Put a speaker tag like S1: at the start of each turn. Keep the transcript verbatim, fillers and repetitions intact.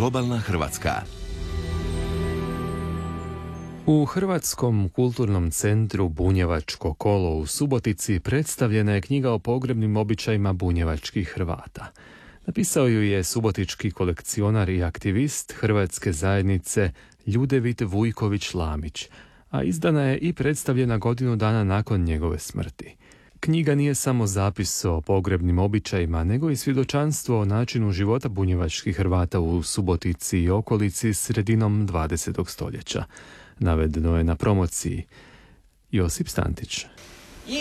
S1: Globalna Hrvatska.
S2: U Hrvatskom kulturnom centru Bunjevačko kolo u Subotici predstavljena je knjiga o pogrebnim običajima bunjevačkih Hrvata. Napisao ju je subotički kolekcionar i aktivist Hrvatske zajednice Ljudevit Vujković-Lamić, a izdana je i predstavljena godinu dana nakon njegove smrti. Knjiga nije samo zapis o pogrebnim običajima, nego i svjedočanstvo o načinu života bunjevačkih Hrvata u Subotici i okolici sredinom dvadesetog stoljeća. Navedeno je na promociji. Josip Stantić.